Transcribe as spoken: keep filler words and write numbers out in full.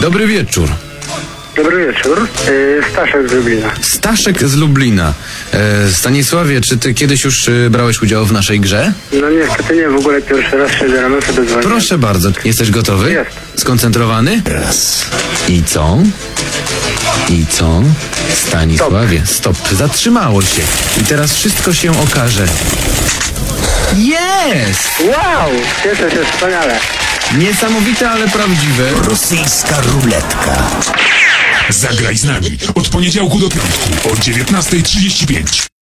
Dobry wieczór. Dobry wieczór. Yy, Staszek z Lublina. Staszek z Lublina. E, Stanisławie, czy ty kiedyś już y, brałeś udział w naszej grze? No niestety nie, w ogóle pierwszy raz się rano sobie dzwonię. Proszę bardzo. Jesteś gotowy? Jest. Skoncentrowany? Raz. I co? I co? Stanisławie, stop. Zatrzymało się. I teraz wszystko się okaże. Jest! Wow! Cieszę się wspaniale. Niesamowite, ale prawdziwe. Rosyjska ruletka. Zagraj z nami od poniedziałku do piątku o dziewiętnasta trzydzieści pięć.